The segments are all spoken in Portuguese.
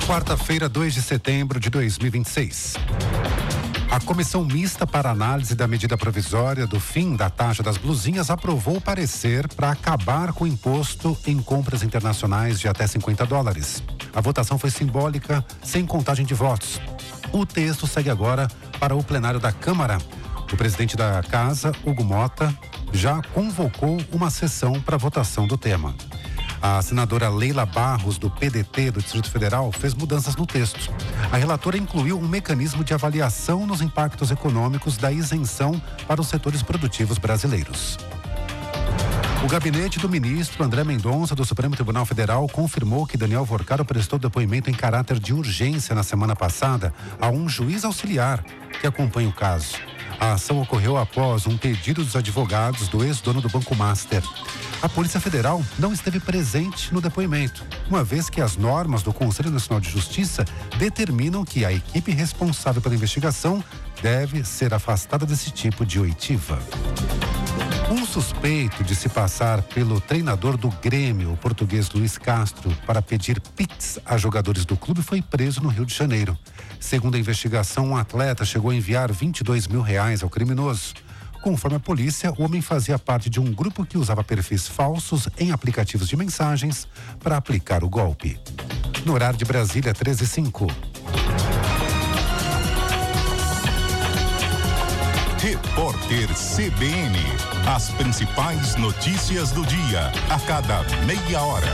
Quarta-feira, 2 de setembro de 2026. A Comissão Mista para Análise da Medida Provisória do fim da taxa das blusinhas aprovou o parecer para acabar com o imposto em compras internacionais de até $50. A votação foi simbólica, sem contagem de votos. O texto segue agora para o plenário da Câmara. O presidente da Casa, Hugo Mota, já convocou uma sessão para votação do tema. A senadora Leila Barros, do PDT do Distrito Federal, fez mudanças no texto. A relatora incluiu um mecanismo de avaliação nos impactos econômicos da isenção para os setores produtivos brasileiros. O gabinete do ministro André Mendonça, do Supremo Tribunal Federal, confirmou que Daniel Vorcaro prestou depoimento em caráter de urgência na semana passada a um juiz auxiliar que acompanha o caso. A ação ocorreu após um pedido dos advogados do ex-dono do Banco Master. A Polícia Federal não esteve presente no depoimento, uma vez que as normas do Conselho Nacional de Justiça determinam que a equipe responsável pela investigação deve ser afastada desse tipo de oitiva. Um suspeito de se passar pelo treinador do Grêmio, o português Luiz Castro, para pedir pix a jogadores do clube foi preso no Rio de Janeiro. Segundo a investigação, um atleta chegou a enviar R$22 mil ao criminoso. Conforme a polícia, o homem fazia parte de um grupo que usava perfis falsos em aplicativos de mensagens para aplicar o golpe. No horário de Brasília, 13h05. Repórter CBN. As principais notícias do dia, a cada meia hora.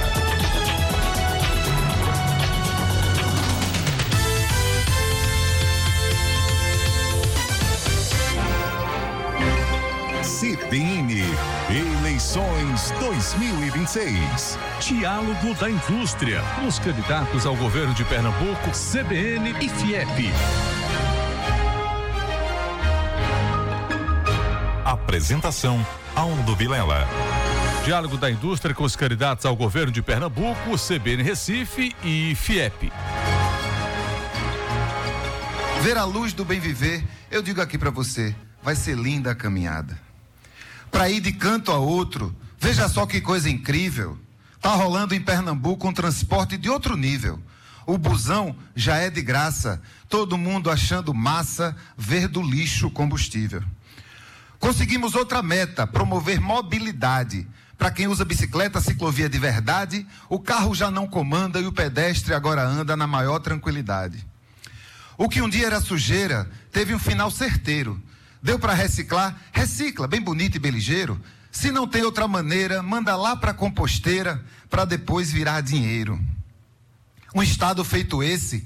CBN, eleições 2026. Diálogo da Indústria. Os candidatos ao governo de Pernambuco, CBN e FIEP. Apresentação, Aldo Vilela. Diálogo da Indústria com os candidatos ao governo de Pernambuco, CBN Recife e FIEP. Ver a luz do bem viver, eu digo aqui pra você, vai ser linda a caminhada. Pra ir de canto a outro, veja só que coisa incrível. Tá rolando em Pernambuco um transporte de outro nível. O busão já é de graça, todo mundo achando massa ver do lixo combustível. Conseguimos outra meta, promover mobilidade. Para quem usa bicicleta, ciclovia de verdade, o carro já não comanda e o pedestre agora anda na maior tranquilidade. O que um dia era sujeira, teve um final certeiro. Deu para reciclar? Recicla, bem bonito e bem ligeiro. Se não tem outra maneira, manda lá para a composteira, para depois virar dinheiro. Um estado feito esse,